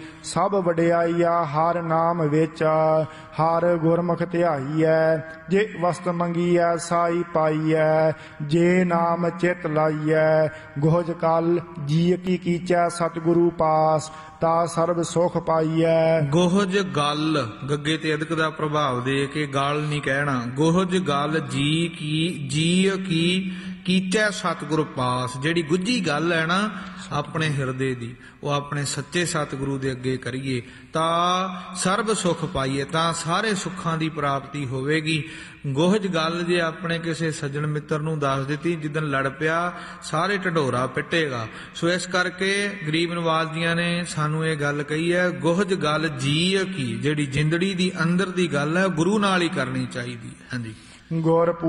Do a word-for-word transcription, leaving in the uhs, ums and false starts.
ਸਭ ਵਡਿਆਈਆ ਹਰ ਨਾਮ ਵੇਚਾ, ਹਰ ਗੁਰਮੁਖ ਧਿਆਈਐ। ਜੇ ਵਸਤ ਮੰਗੀਐ ਸਾਈ ਪਾਈਐ, ਜੇ ਨਾਮ ਚਿਤ ਲਾਈਐ। ਗੁਹਜ ਕਲ ਜੀ ਕੀ ਕੀਚੈ ਸਤਿਗੁਰੂ ਪਾਸ, ਤਾ ਸਰਬ ਸੁਖ ਪਾਈਐ। ਗੋਹਜ ਗਲ ਗੱਗੇ ਤੇ ਅਦਕ ਦਾ ਪ੍ਰਭਾਵ ਦੇ ਕੇ ਗਲ ਨਹੀਂ ਕਹਿਣਾ। ਗੋਹਜ ਗਲ ਜੀ ਕੀ ਜੀ ਕੀ ਕੀਚੈ ਸਤਿਗੁਰੂ ਪਾਸ। ਜਿਹੜੀ ਗੁੱਝੀ ਗੱਲ ਹੈ ਨਾ ਆਪਣੇ ਹਿਰਦੇ ਦੀ, ਉਹ ਆਪਣੇ ਸੱਚੇ ਸਤਿਗੁਰੂ ਦੇ ਅੱਗੇ ਕਰੀਏ ਤਾਂ ਸਰਬ ਸੁਖ ਪਾਈਏ, ਤਾਂ ਸਾਰੇ ਸੁੱਖਾਂ ਦੀ ਪ੍ਰਾਪਤੀ ਹੋਵੇਗੀ। ਗੋਹਜ ਗੱਲ ਜੇ ਆਪਣੇ ਕਿਸੇ ਸੱਜਣ ਮਿੱਤਰ ਨੂੰ ਦੱਸ ਦਿੱਤੀ, ਜਿੱਦਣ ਲੜ ਪਿਆ ਸਾਰੇ ਢਡੋਰਾ ਪਿੱਟੇਗਾ। ਸੋ ਇਸ ਕਰਕੇ ਗਰੀਬ ਨਵਾਜ਼ ਜੀਆਂ ਨੇ ਸਾਨੂੰ ਇਹ ਗੱਲ ਕਹੀ ਹੈ, ਗੋਹਜ ਗੱਲ ਜੀ ਕੀ, ਜਿਹੜੀ ਜਿੰਦੜੀ ਦੀ ਅੰਦਰ ਦੀ ਗੱਲ ਹੈ ਗੁਰੂ ਨਾਲ ਹੀ ਕਰਨੀ ਚਾਹੀਦੀ। ਹਾਂਜੀ। ਗੁਰ